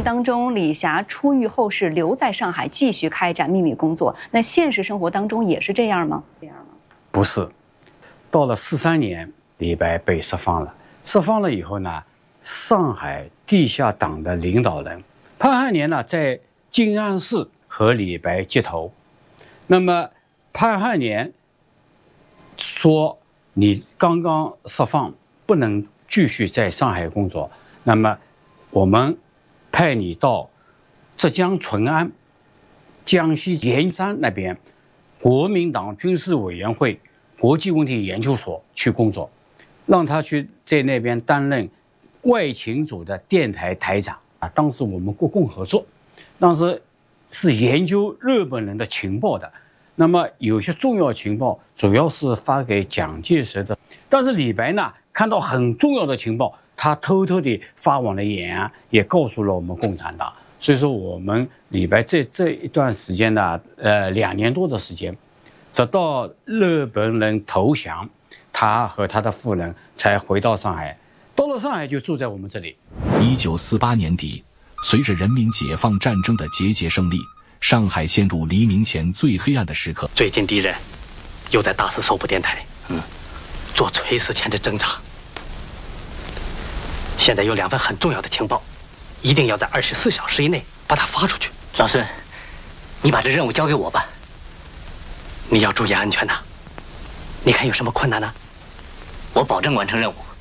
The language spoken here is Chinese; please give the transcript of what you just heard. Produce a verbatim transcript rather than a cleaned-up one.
当中，李霞出狱后是留在上海继续开展秘密工作。那现实生活当中也是这样吗？这样吗？ 不是，到了四三年，李白被释放了。释放了以后呢，上海地下党的领导人潘汉年呢，在静安寺和李白接头。那么潘汉年说：“你刚刚释放，不能继续在上海工作。那么我们派你到浙江淳安、江西盐山那边国民党军事委员会国际问题研究所去工作，让他去在那边担任外勤组的电台台长啊。当时我们国共合作，当时是研究日本人的情报的。那么有些重要情报主要是发给蒋介石的，但是李白呢，看到很重要的情报，他偷偷地发往了延安，也告诉了我们共产党。所以说，我们李白这这一段时间呢，呃，两年多的时间，直到日本人投降，他和他的夫人才回到上海。到了上海就住在我们这里。 一九四八年底，随着人民解放战争的节节胜利，上海陷入黎明前最黑暗的时刻。 最近敌人又在大肆搜捕电台，嗯，做垂死前的侦查。现在有两份很重要的情报，一定要在二十四小时以内把它发出去。老孙，你把这任务交给我吧。你要注意安全呐。你看有什么困难呢？我保证完成任务。